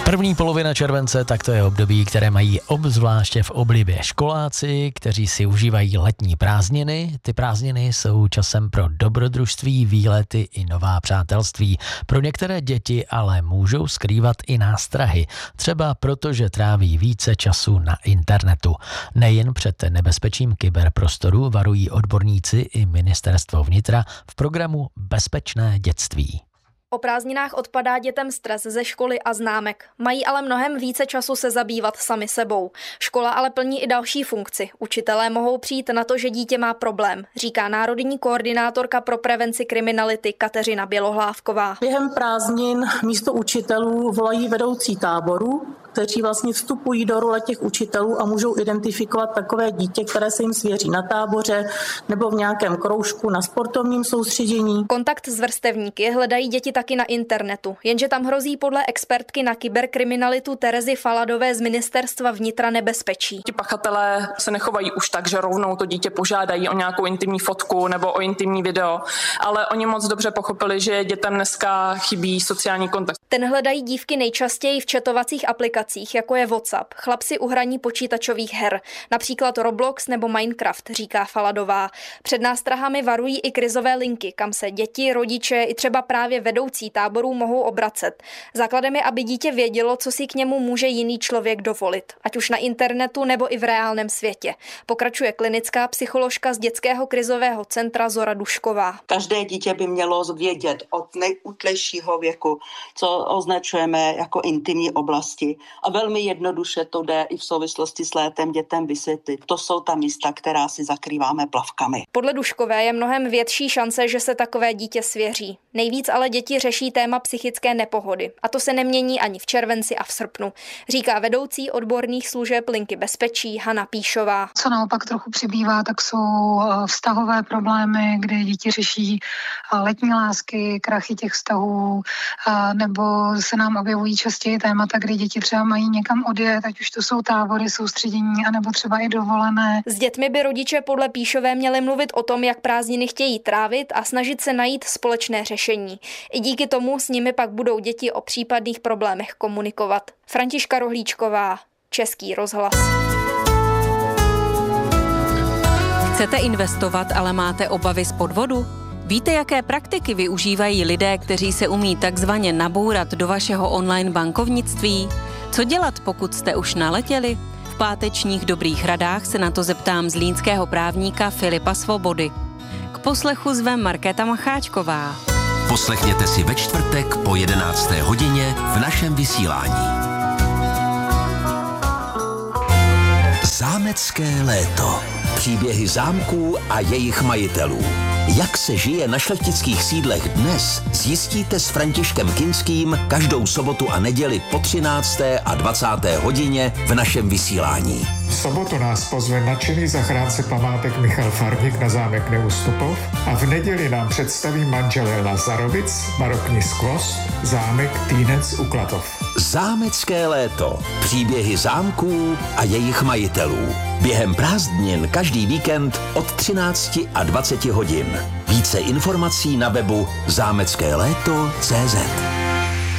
První polovina července, tak to je období, které mají obzvláště v oblibě školáci, kteří si užívají letní prázdniny. Ty prázdniny jsou časem pro dobrodružství, výlety i nová přátelství. Pro některé děti ale můžou skrývat i nástrahy, třeba protože tráví více času na internetu. Nejen před nebezpečím kyberprostoru varují odborníci i Ministerstvo vnitra v programu Bezpečné dětství. O prázdninách odpadá dětem stres ze školy a známek. Mají ale mnohem více času se zabývat sami sebou. Škola ale plní i další funkci. Učitelé mohou přijít na to, že dítě má problém, říká národní koordinátorka pro prevenci kriminality Kateřina Bělohlávková. Během prázdnin místo učitelů volají vedoucí táboru, kteří vlastně vstupují do role těch učitelů a můžou identifikovat takové dítě, které se jim svěří na táboře nebo v nějakém kroužku na sportovním soustředění. Kontakt s vrstevníky hledají děti taky na internetu, jenže tam hrozí podle expertky na kyberkriminalitu Terezy Faladové z Ministerstva vnitra nebezpečí. Ti pachatelé se nechovají už tak, že rovnou to dítě požádají o nějakou intimní fotku nebo o intimní video, ale oni moc dobře pochopili, že dětem dneska chybí sociální kontakt. Ten hledají dívky nejčastěji v chatovacích aplikacích, jako je WhatsApp, chlapci u hraní počítačových her, například Roblox nebo Minecraft, říká Faladová. Před nástrahami varují i krizové linky, kam se děti, rodiče i třeba právě vedoucí táborů mohou obracet. Základem je, aby dítě vědělo, co si k němu může jiný člověk dovolit, ať už na internetu nebo i v reálném světě. Pokračuje klinická psycholožka z dětského krizového centra Zora Dušková. Každé dítě by mělo vědět od nejútlejšího věku, co označujeme jako intimní oblasti. A velmi jednoduše to jde i v souvislosti s létem dětem vysvětlit. To jsou ta místa, která si zakrýváme plavkami. Podle Duškové je mnohem větší šance, že se takové dítě svěří. Nejvíc ale děti řeší téma psychické nepohody. A to se nemění ani v červenci a v srpnu, říká vedoucí odborných služeb linky bezpečí Hana Píšová. Co naopak trochu přibývá, tak jsou vztahové problémy, kde děti řeší letní lásky, krachy těch vztahů, nebo se nám objevují častěji témata, kdy děti třeba mají někam odjet, ať už to jsou tábory, soustředění, anebo třeba i dovolené. S dětmi by rodiče podle Píšové měli mluvit o tom, jak prázdniny chtějí trávit a snažit se najít společné řešení. I díky tomu s nimi pak budou děti o případných problémech komunikovat. Františka Rohlíčková, Český rozhlas. Chcete investovat, ale máte obavy z podvodu? Víte, jaké praktiky využívají lidé, kteří se umí takzvaně nabourat do vašeho online bankovnictví? Co dělat, pokud jste už naletěli? V pátečních dobrých radách se na to zeptám zlínského právníka Filipa Svobody. K poslechu zvem Markéta Macháčková. Poslechněte si ve čtvrtek po 11. hodině v našem vysílání. Zámecké léto. Příběhy zámků a jejich majitelů. Jak se žije na šlechtických sídlech dnes, zjistíte s Františkem Kinským každou sobotu a neděli po 13. a 20. hodině v našem vysílání. V sobotu nás pozve nadšený zachránce památek Michal Farník na zámek Neustupov a v neděli nám představí manželé Lazarovic, barokní skvost, zámek Týnec u Klatov. Zámecké léto. Příběhy zámků a jejich majitelů. Během prázdnin každý víkend od 13 a 20 hodin. Více informací na webu zámeckéléto.cz.